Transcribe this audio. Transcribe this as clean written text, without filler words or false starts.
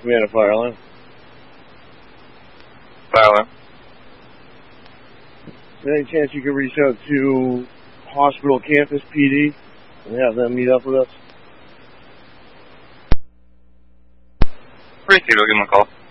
Commander Fire Alarm. Fire Alarm. Is there any chance you could reach out to Hospital Campus PD and have them meet up with us? Appreciate it. I'll give them a call.